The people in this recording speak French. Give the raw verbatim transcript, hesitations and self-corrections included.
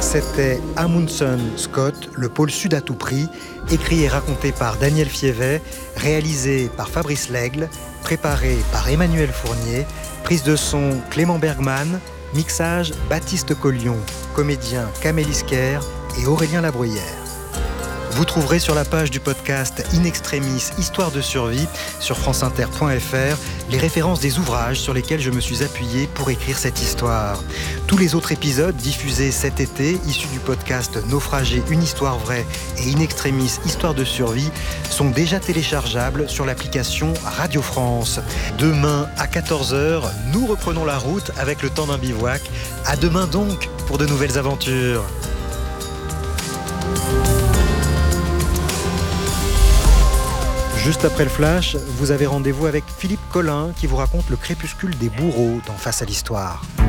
C'était Amundsen Scott, le pôle sud à tout prix, écrit et raconté par Daniel Fievet, réalisé par Fabrice Lègle, préparé par Emmanuel Fournier, prise de son Clément Bergman, mixage Baptiste Collion, comédien Camélie Sker et Aurélien Labruyère. Vous trouverez sur la page du podcast In Extremis Histoire de survie sur franceinter point f r les références des ouvrages sur lesquels je me suis appuyé pour écrire cette histoire. Tous les autres épisodes diffusés cet été, issus du podcast Naufragé, une histoire vraie et In Extremis Histoire de survie, sont déjà téléchargeables sur l'application Radio France. Demain à quatorze heures, nous reprenons la route avec le temps d'un bivouac. À demain donc pour de nouvelles aventures. Juste après le flash, vous avez rendez-vous avec Philippe Collin qui vous raconte le crépuscule des bourreaux dans Face à l'histoire.